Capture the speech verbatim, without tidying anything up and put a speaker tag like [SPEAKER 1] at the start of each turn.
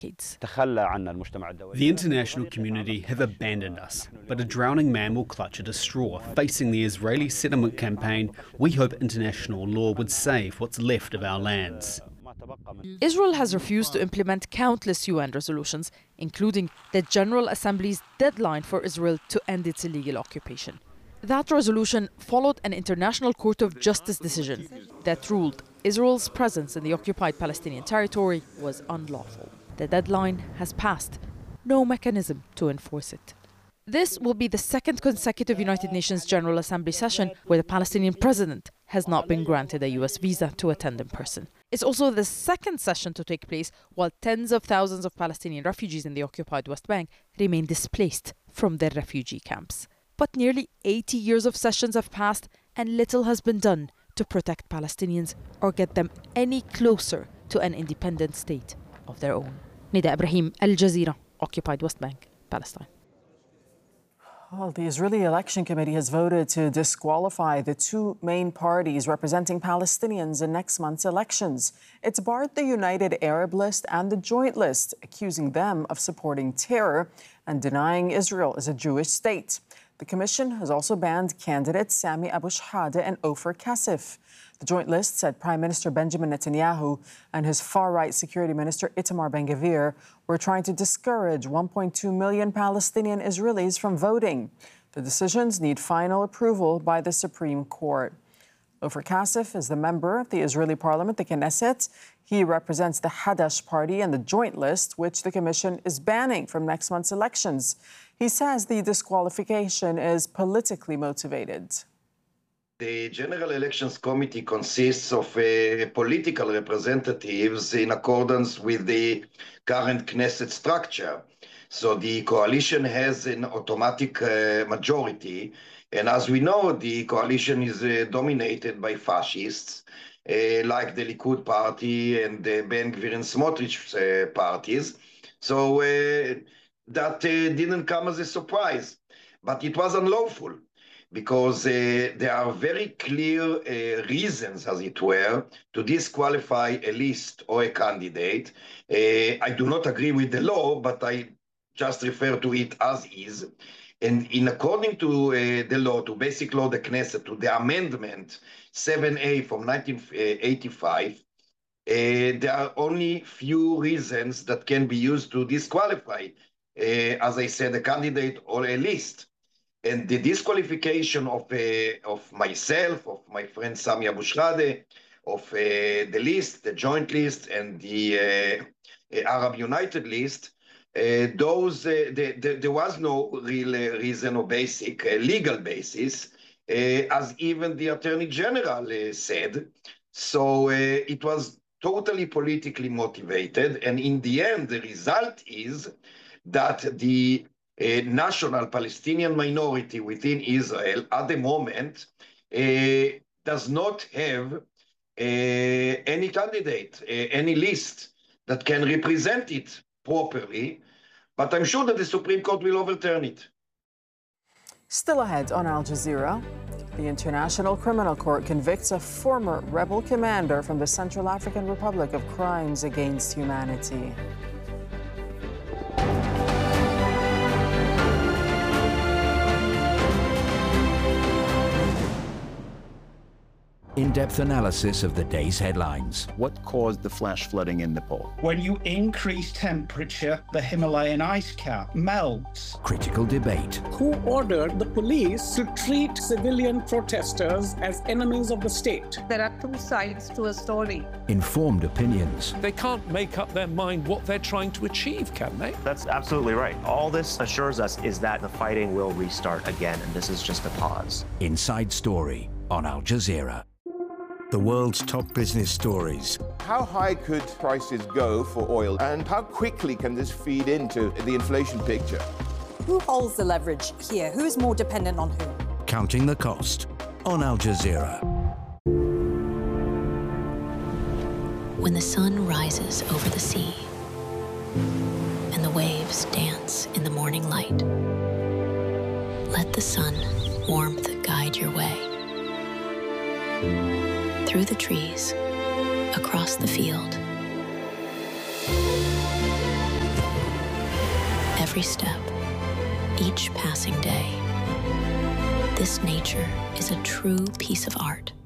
[SPEAKER 1] The international community have abandoned us, but a drowning man will clutch at a straw. Facing the Israeli settlement campaign, we hope international law would save what's left of our lands.
[SPEAKER 2] Israel has refused to implement countless U N resolutions, including the General Assembly's deadline for Israel to end its illegal occupation. That resolution followed an International Court of Justice decision that ruled Israel's presence in the occupied Palestinian territory was unlawful. The deadline has passed. No mechanism to enforce it. This will be the second consecutive United Nations General Assembly session where the Palestinian president has not been granted a U S visa to attend in person. It's also the second session to take place while tens of thousands of Palestinian refugees in the occupied West Bank remain displaced from their refugee camps. But nearly eighty years of sessions have passed and little has been done to protect Palestinians or get them any closer to an independent state of their own. Nida Ibrahim, Al Jazeera, occupied West Bank, Palestine.
[SPEAKER 3] Well, the Israeli Election Committee has voted to disqualify the two main parties representing Palestinians in next month's elections. It's barred the United Arab List and the Joint List, accusing them of supporting terror and denying Israel is a Jewish state. The commission has also banned candidates Sami Abu Shahada and Ofer Kassif. The Joint List said Prime Minister Benjamin Netanyahu and his far-right Security Minister Itamar Ben-Gvir were trying to discourage one point two million Palestinian Israelis from voting. The decisions need final approval by the Supreme Court. Ofer Kassif is the member of the Israeli parliament, the Knesset. He represents the Hadash party and the Joint List, which the commission is banning from next month's elections. He says the disqualification is politically motivated.
[SPEAKER 4] The General Elections Committee consists of uh, political representatives in accordance with the current Knesset structure. So the coalition has an automatic uh, majority. And as we know, the coalition is uh, dominated by fascists, uh, like the Likud party and the Ben-Gvir and Smotrich uh, parties. So uh, that uh, didn't come as a surprise, but it was unlawful, because uh, there are very clear uh, reasons, as it were, to disqualify a list or a candidate. Uh, I do not agree with the law, but I just refer to it as is. And in according to uh, the law, to Basic Law, the Knesset, to the amendment seven A from nineteen eighty-five, uh, there are only few reasons that can be used to disqualify, uh, as I said, a candidate or a list. And the disqualification of, uh, of myself, of my friend Sami Abu Shahada, of uh, the list, the Joint List, and the uh, Arab United List, uh, those uh, the, the, there was no real uh, reason or basic uh, legal basis, uh, as even the Attorney General uh, said. So uh, it was totally politically motivated, and in the end, the result is that the a national Palestinian minority within Israel at the moment uh, does not have uh, any candidate, uh, any list that can represent it properly. But I'm sure that the Supreme Court will overturn it.
[SPEAKER 3] Still ahead on Al Jazeera, the International Criminal Court convicts a former rebel commander from the Central African Republic of crimes against humanity.
[SPEAKER 5] In-depth analysis of the day's headlines.
[SPEAKER 6] What caused the flash flooding in Nepal?
[SPEAKER 7] When you increase temperature, the Himalayan ice cap melts.
[SPEAKER 5] Critical debate.
[SPEAKER 8] Who ordered the police to treat civilian protesters as enemies of the state?
[SPEAKER 9] There are two sides to a story.
[SPEAKER 5] Informed opinions.
[SPEAKER 10] They can't make up their mind what they're trying to achieve, can they?
[SPEAKER 11] That's absolutely right. All this assures us is that the fighting will restart again, and this is just a pause.
[SPEAKER 5] Inside Story on Al Jazeera. The world's top business stories.
[SPEAKER 12] How high could prices go for oil, and how quickly can this feed into the inflation picture?
[SPEAKER 13] Who holds the leverage here? Who is more dependent on whom?
[SPEAKER 5] Counting the Cost on Al Jazeera.
[SPEAKER 14] When the sun rises over the sea and the waves dance in the morning light, let the sun warmth guide your way. Through the trees, across the field, every step, each passing day. This nature is a true piece of art.